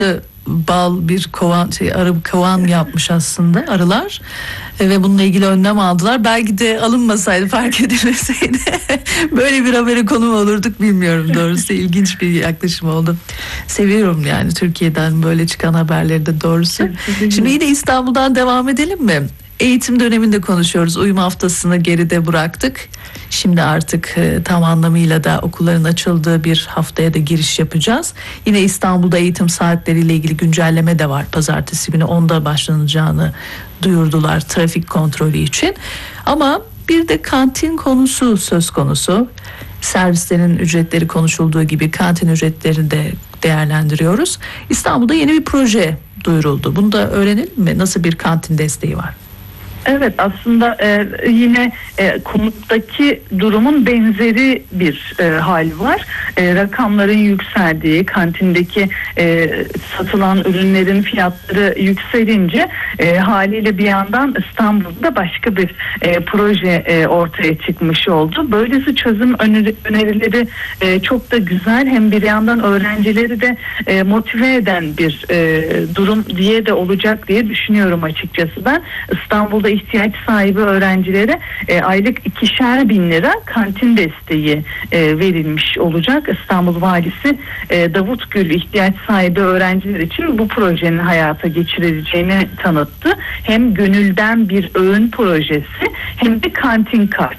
bal bir kovan arı kovan yapmış aslında arılar. Ve bununla ilgili önlem aldılar. Belki de alınmasaydı, fark edilmeseydi böyle bir habere konu olurduk bilmiyorum doğrusu. İlginç bir yaklaşım oldu. Seviyorum yani Türkiye'den böyle çıkan haberleri de doğrusu. Şimdi yine İstanbul'dan devam edelim mi? Eğitim döneminde konuşuyoruz. Uyum haftasını geride bıraktık. Şimdi artık tam anlamıyla da okulların açıldığı bir haftaya da giriş yapacağız. Yine İstanbul'da eğitim saatleriyle ilgili güncelleme de var. Pazartesi günü 10'da başlanacağını duyurdular trafik kontrolü için. Ama bir de kantin konusu söz konusu. Servislerin ücretleri konuşulduğu gibi kantin ücretlerini de değerlendiriyoruz. İstanbul'da yeni bir proje duyuruldu. Bunu da öğrenelim mi? Nasıl bir kantin desteği var? Evet, aslında yine konuttaki durumun benzeri bir hal var. Rakamların yükseldiği, kantindeki satılan ürünlerin fiyatları yükselince haliyle bir yandan İstanbul'da başka bir proje ortaya çıkmış oldu. Böylesi çözüm önerileri çok da güzel. Hem bir yandan öğrencileri de motive eden bir durum diye de olacak diye düşünüyorum açıkçası ben. İstanbul'da ihtiyaç sahibi öğrencilere aylık 2'şer bin lira kantin desteği verilmiş olacak. İstanbul Valisi Davut Gül ihtiyaç sahibi öğrenciler için bu projenin hayata geçirileceğini tanıttı. Hem gönülden bir öğün projesi hem de kantin kart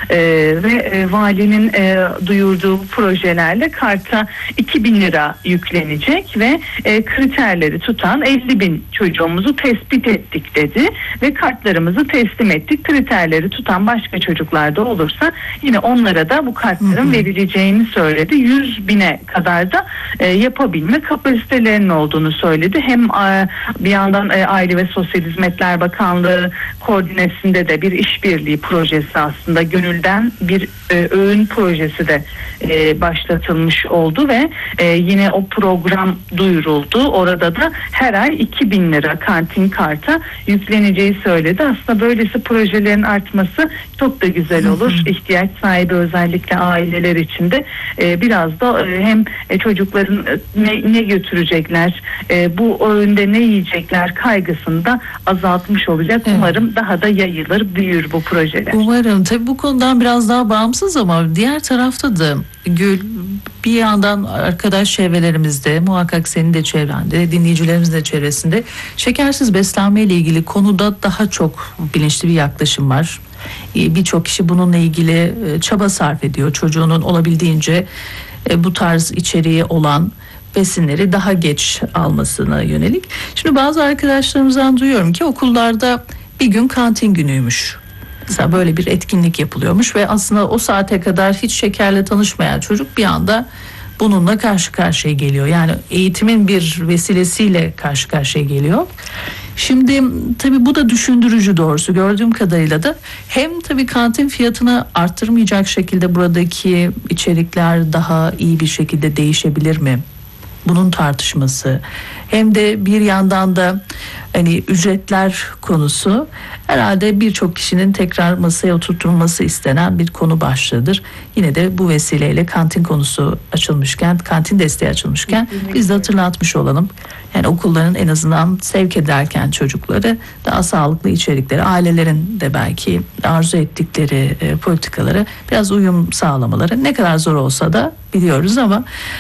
ve valinin duyurduğu projelerle karta 2.000 lira yüklenecek ve kriterleri tutan 50.000 çocuğumuzu tespit ettik dedi ve kartlarımızı teslim ettik. Kriterleri tutan başka çocuklar da olursa yine onlara da bu kartların verileceğini söyledi. 100.000'e kadar da yapabilme kapasitelerinin olduğunu söyledi. Hem bir yandan Aile ve Sosyal Hizmetler Bakanlığı koordinesinde de bir işbirliği projesi, aslında gönülden bir öğün projesi de başlatılmış oldu ve yine o program duyuruldu. Orada da her ay 2.000 lira kantin karta yükleneceği söyledi. Aslında böylesi projelerin artması çok da güzel olur. İhtiyaç sahibi özellikle aileler için de biraz da hem çocukların ne götürecekler, bu öğünde ne yiyecekler kaygısını da azaltmış olacak. Umarım daha da yayılır, büyür bu projeler. Umarım. Tabii bu konudan biraz daha bağımsız ama diğer tarafta da Gül, bir yandan arkadaş çevrelerimizde, muhakkak senin de çevrende, dinleyicilerimizin de çevresinde şekersiz beslenme ile ilgili konuda daha çok bilinçli bir yaklaşım var. Birçok kişi bununla ilgili çaba sarf ediyor. Çocuğunun olabildiğince bu tarz içeriği olan besinleri daha geç almasına yönelik. Şimdi bazı arkadaşlarımızdan duyuyorum ki okullarda bir gün kantin günüymüş. Mesela böyle bir etkinlik yapılıyormuş ve aslında o saate kadar hiç şekerle tanışmayan çocuk bir anda bununla karşı karşıya geliyor. Yani eğitimin bir vesilesiyle karşı karşıya geliyor. Şimdi tabii bu da düşündürücü doğrusu. Gördüğüm kadarıyla da hem tabii kantin fiyatını arttırmayacak şekilde buradaki içerikler daha iyi bir şekilde değişebilir mi? Bunun tartışması, hem de bir yandan da hani ücretler konusu herhalde birçok kişinin tekrar masaya oturtulması istenen bir konu başlığıdır. Yine de bu vesileyle kantin konusu açılmışken, kantin desteği açılmışken biz de hatırlatmış olalım. Yani okulların en azından sevk ederken çocukları daha sağlıklı içerikleri, ailelerin de belki arzu ettikleri politikalara biraz uyum sağlamaları, ne kadar zor olsa da biliyoruz ama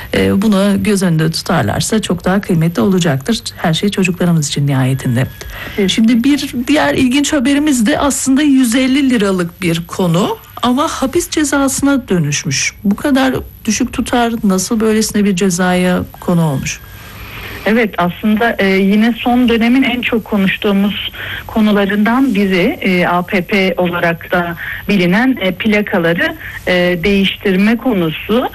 bunu göz önünde tutarlarsa çok daha kıymetli olacaktır. Her şey çocuklarımız için nihayetinde. Evet. Şimdi bir diğer ilginç haberimiz de aslında 150 liralık bir konu ama hapis cezasına dönüşmüş. Bu kadar düşük tutar nasıl böylesine bir cezaya konu olmuş? Evet, aslında yine son dönemin en çok konuştuğumuz konularından biri APP olarak da bilinen plakaları değiştirme konusu.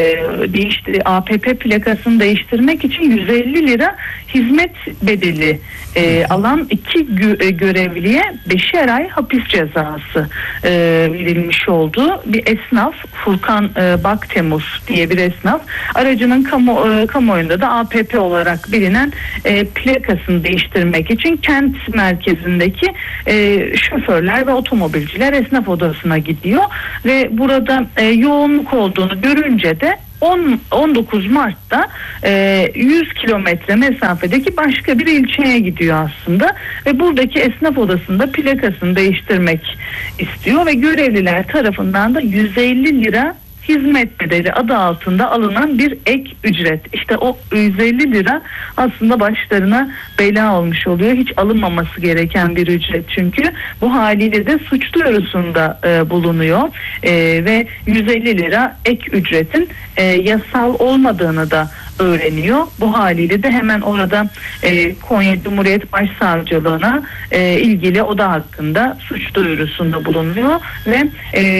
APP plakasını değiştirmek için 150 lira hizmet bedeli alan 2 görevliye 5'er ay hapis cezası verilmiş oldu. Bir esnaf, Furkan Baktemuz diye bir esnaf, aracının kamuoyunda da APP olarak bilinen plakasını değiştirmek için kent merkezindeki şoförler ve otomobilciler esnaf odasına gidiyor ve burada yoğunluk olduğunu görünce de 19 Mart'ta 100 kilometre mesafedeki başka bir ilçeye gidiyor aslında ve buradaki esnaf odasında plakasını değiştirmek istiyor ve görevliler tarafından da 150 lira hizmet bedeli adı altında alınan bir ek ücret. İşte o 150 lira aslında başlarına bela olmuş oluyor. Hiç alınmaması gereken bir ücret çünkü bu haliyle de suç duyurusunda bulunuyor ve 150 lira ek ücretin yasal olmadığını da öğreniyor. Bu haliyle de hemen orada Konya Cumhuriyet Başsavcılığına ilgili oda hakkında suç duyurusunda bulunuyor ve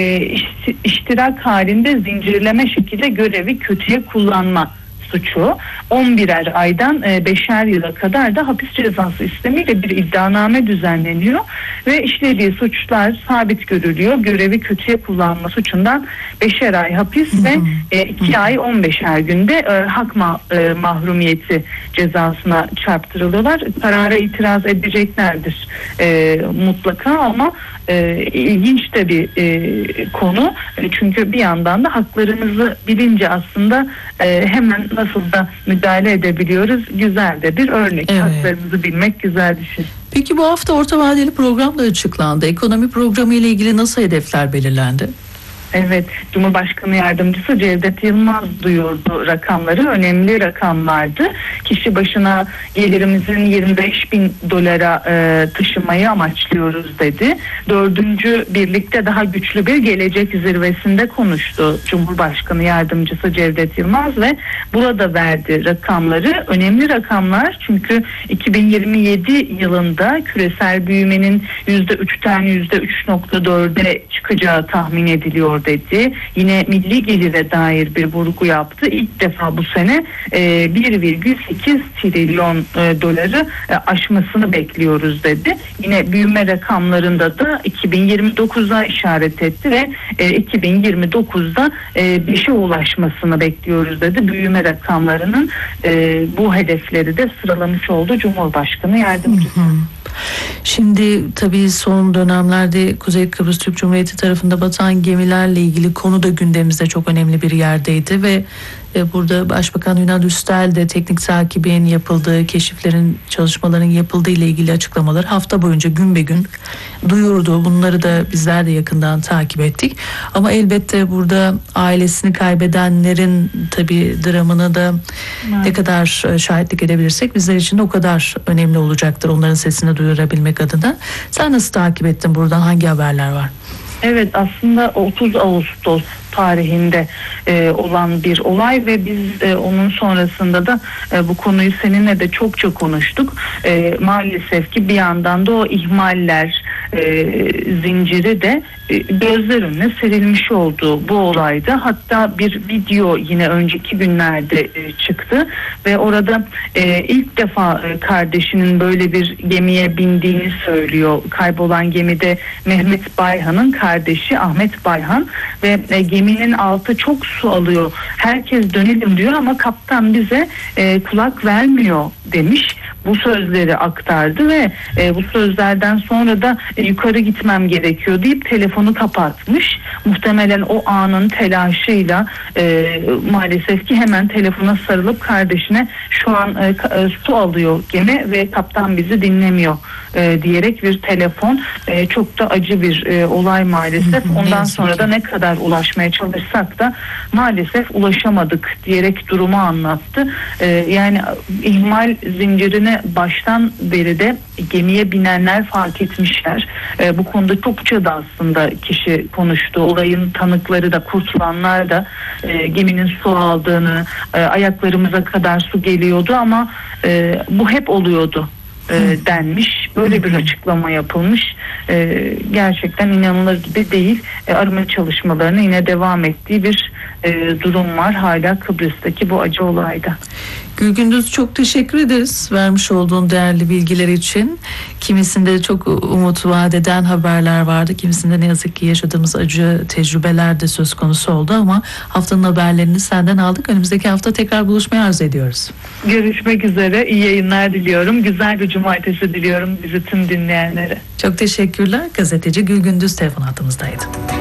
iştirak halinde zincirleme şekilde görevi kötüye kullanma suçu 11'er aydan 5'er yıla kadar da hapis cezası istemiyle bir iddianame düzenleniyor ve işlediği suçlar sabit görülüyor. Görevi kötüye kullanma suçundan 5'er ay hapis ve 2 ay 15'er günde hak mahrumiyeti cezasına çarptırılıyorlar. Karara itiraz edeceklerdir mutlaka ama ilginç de bir konu. Çünkü bir yandan da haklarımızı bilince aslında hemen nasıl da müdahale edebiliyoruz. Güzel de bir örnek. Evet. Haklarımızı bilmek güzel bir şey. Peki bu hafta orta vadeli program da açıklandı. Ekonomi programı ile ilgili nasıl hedefler belirlendi? Evet, Cumhurbaşkanı Yardımcısı Cevdet Yılmaz duyurdu rakamları. Önemli rakamlardı. Kişi başına gelirimizin 25.000 dolara taşımayı amaçlıyoruz dedi. 4. birlikte daha güçlü bir gelecek zirvesinde konuştu Cumhurbaşkanı Yardımcısı Cevdet Yılmaz ve burada verdi rakamları. Önemli rakamlar çünkü 2027 yılında küresel büyümenin %3'ten %3.4'e çıkacağı tahmin ediliyor dedi. Yine milli gelire dair bir vurgu yaptı. İlk defa bu sene 1,8 trilyon doları aşmasını bekliyoruz dedi. Yine büyüme rakamlarında da 2029'a işaret etti ve 2029'da 5'e ulaşmasını bekliyoruz dedi. Büyüme rakamlarının bu hedefleri de sıralamış oldu Cumhurbaşkanı Yardımcısı. Şimdi tabii son dönemlerde Kuzey Kıbrıs Türk Cumhuriyeti tarafında batan gemilerle ilgili konu da gündemimizde çok önemli bir yerdeydi ve burada Başbakan Ünal Üstel de teknik takibin yapıldığı, keşiflerin, çalışmaların yapıldığı ile ilgili açıklamalar hafta boyunca gün be gün duyurdu. Bunları da bizler de yakından takip ettik. Ama elbette burada ailesini kaybedenlerin tabii dramını da ne kadar şahitlik edebilirsek bizler için de o kadar önemli olacaktır onların sesini duyurabilmek adına. Sen nasıl takip ettin, buradan hangi haberler var? Evet, aslında 30 Ağustos tarihinde olan bir olay ve biz onun sonrasında da bu konuyu seninle de çokça konuştuk. Maalesef ki bir yandan da o ihmaller zinciri de gözler önüne serilmiş oldu bu olayda. Hatta bir video yine önceki günlerde çıktı ve orada ilk defa kardeşinin böyle bir gemiye bindiğini söylüyor. Kaybolan gemide Mehmet Bayhan'ın kardeşi Ahmet Bayhan ve geminin altı çok su alıyor. Herkes dönelim diyor ama kaptan bize kulak vermiyor demiş. Bu sözleri aktardı ve bu sözlerden sonra da yukarı gitmem gerekiyor deyip telefonu kapatmış. Muhtemelen o anın telaşıyla maalesef ki hemen telefona sarılıp kardeşine şu an su alıyor gemi ve kaptan bizi dinlemiyor diyerek bir telefon. Çok da acı bir olay maalesef. Ondan sonra da ne kadar ulaşmaya çalışsak da maalesef ulaşamadık diyerek durumu anlattı. Yani ihmal zincirine baştan beri de gemiye binenler fark etmişler. Bu konuda çokça da aslında kişi konuştu. Olayın tanıkları da, kurtulanlar da geminin su aldığını, ayaklarımıza kadar su geliyordu ama bu hep oluyordu denmiş. Böyle bir açıklama yapılmış. Gerçekten inanılır gibi değil. Arama çalışmalarına yine devam ettiği bir durum var hala Kıbrıs'taki bu acı olayda. Gülgündüz, çok teşekkür ederiz vermiş olduğun değerli bilgiler için. Kimisinde çok umut vaat eden haberler vardı. Kimisinde ne yazık ki yaşadığımız acı tecrübeler de söz konusu oldu ama haftanın haberlerini senden aldık. Önümüzdeki hafta tekrar buluşmayı arzu ediyoruz. Görüşmek üzere. İyi yayınlar diliyorum. Güzel bir cumartesi diliyorum bizi tüm dinleyenlere. Çok teşekkürler. Gazeteci Gülgündüz telefon hattımızdaydı.